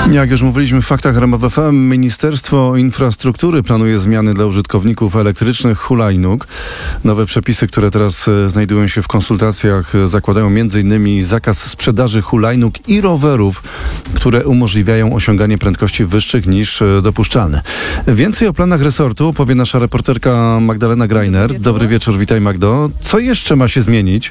Jak już mówiliśmy w Faktach RMF FM, Ministerstwo Infrastruktury planuje zmiany dla użytkowników elektrycznych hulajnóg. Nowe przepisy, które teraz znajdują się w konsultacjach, zakładają m.in. zakaz sprzedaży hulajnóg i rowerów, które umożliwiają osiąganie prędkości wyższych niż dopuszczalne. Więcej o planach resortu opowie nasza reporterka Magdalena Greiner. Dobry wieczór, witaj Magdo. Co jeszcze ma się zmienić?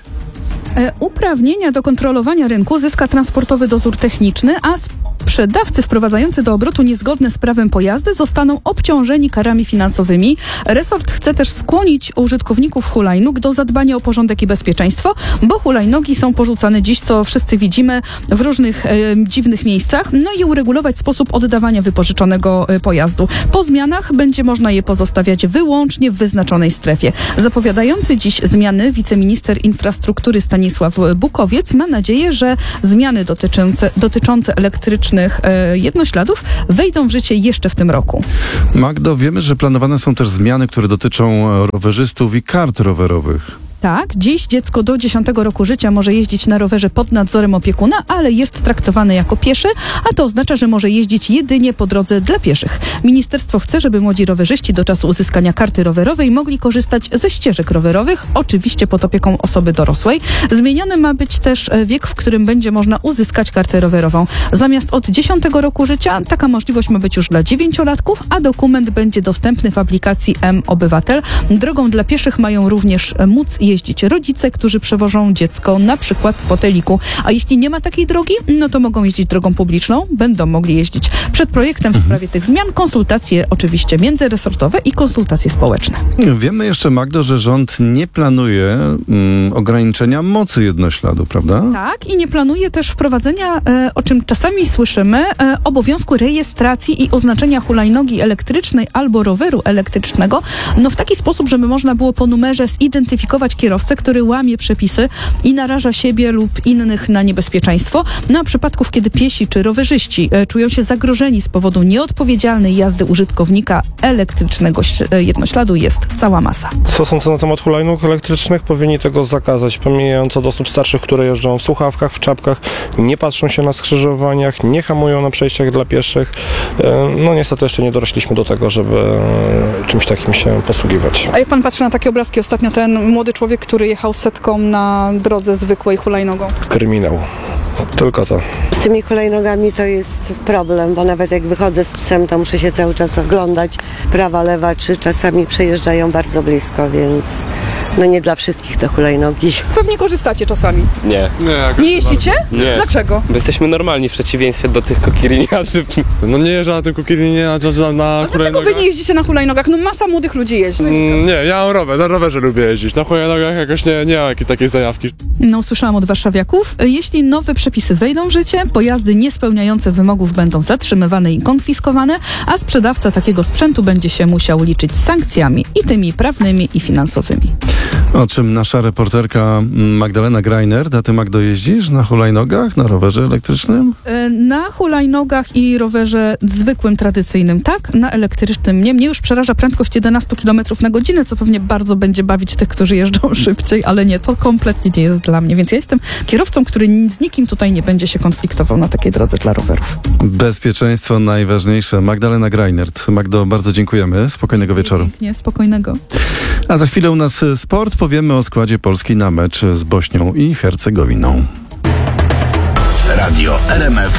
Uprawnienia do kontrolowania rynku zyska Transportowy Dozór Techniczny, a sprzedawcy wprowadzający do obrotu niezgodne z prawem pojazdy zostaną obciążeni karami finansowymi. Resort chce też skłonić użytkowników hulajnóg do zadbania o porządek i bezpieczeństwo, bo hulajnogi są porzucane dziś, co wszyscy widzimy, w różnych dziwnych miejscach, no i uregulować sposób oddawania wypożyczonego pojazdu. Po zmianach będzie można je pozostawiać wyłącznie w wyznaczonej strefie. Zapowiadający dziś zmiany wiceminister infrastruktury Stanisław Bukowiec ma nadzieję, że zmiany dotyczące elektrycznych jednośladów wejdą w życie jeszcze w tym roku. Magdo, wiemy, że planowane są też zmiany, które dotyczą rowerzystów i kart rowerowych. Tak, dziś dziecko do 10 roku życia może jeździć na rowerze pod nadzorem opiekuna, ale jest traktowane jako pieszy, a to oznacza, że może jeździć jedynie po drodze dla pieszych. Ministerstwo chce, żeby młodzi rowerzyści do czasu uzyskania karty rowerowej mogli korzystać ze ścieżek rowerowych, oczywiście pod opieką osoby dorosłej. Zmieniony ma być też wiek, w którym będzie można uzyskać kartę rowerową. Zamiast od 10 roku życia taka możliwość ma być już dla 9-latków, a dokument będzie dostępny w aplikacji M-Obywatel. Drogą dla pieszych mają również móc jeździć rodzice, którzy przewożą dziecko na przykład w foteliku. A jeśli nie ma takiej drogi, no to mogą jeździć drogą publiczną, będą mogli jeździć. Przed projektem w sprawie tych zmian konsultacje oczywiście międzyresortowe i konsultacje społeczne. Wiemy jeszcze, Magdo, że rząd nie planuje ograniczenia mocy jednośladu, prawda? Tak, i nie planuje też wprowadzenia, o czym czasami słyszymy, obowiązku rejestracji i oznaczenia hulajnogi elektrycznej albo roweru elektrycznego, no w taki sposób, żeby można było po numerze zidentyfikować kierowcę, który łamie przepisy i naraża siebie lub innych na niebezpieczeństwo. No a przypadków, kiedy piesi czy rowerzyści czują się zagrożeni z powodu nieodpowiedzialnej jazdy użytkownika elektrycznego jednośladu, jest cała masa. Co sądzę na temat hulajnóg elektrycznych? Powinni tego zakazać, pomijając od osób starszych, które jeżdżą w słuchawkach, w czapkach, nie patrzą się na skrzyżowaniach, nie hamują na przejściach dla pieszych. No niestety jeszcze nie dorośliśmy do tego, żeby czymś takim się posługiwać. A jak pan patrzy na takie obrazki, ostatnio ten młody człowiek, który jechał setką na drodze zwykłej hulajnogą? Kryminał. Tylko to. Z tymi hulajnogami to jest problem, bo nawet jak wychodzę z psem, to muszę się cały czas oglądać, prawa, lewa, czy czasami przejeżdżają bardzo blisko, więc no nie dla wszystkich te hulajnogi. Pewnie korzystacie czasami. Nie. Nie jeździcie? Nie. Dlaczego? Bo jesteśmy normalni w przeciwieństwie do tych kokiriniarzy. No nie jeżdżę na tym kokirinie, na A dlaczego wy nie jeździcie na hulajnogach? No masa młodych ludzi jeździ. Nie, ja mam rower, na rowerze lubię jeździć. Na hulajnogach jakoś nie ma jakiej takiej zajawki. No usłyszałam od warszawiaków, jeśli nowe przepisy wejdą w życie, pojazdy niespełniające wymogów będą zatrzymywane i konfiskowane, a sprzedawca takiego sprzętu będzie się musiał liczyć z sankcjami i tymi prawnymi i finansowymi. O czym nasza reporterka Magdalena Greiner. A ty, Magdo, jeździsz na hulajnogach, na rowerze elektrycznym? Na hulajnogach i rowerze zwykłym, tradycyjnym, tak. Na elektrycznym nie. Mnie już przeraża prędkość 11 km na godzinę, co pewnie bardzo będzie bawić tych, którzy jeżdżą szybciej, ale nie, to kompletnie nie jest dla mnie. Więc ja jestem kierowcą, który z nikim tutaj nie będzie się konfliktował na takiej drodze dla rowerów. Bezpieczeństwo najważniejsze. Magdalena Greiner. Magdo, bardzo dziękujemy. Spokojnego wieczoru. Pięknie, spokojnego. A za chwilę u nas sport. Powiemy o składzie Polski na mecz z Bośnią i Hercegowiną. Radio RMF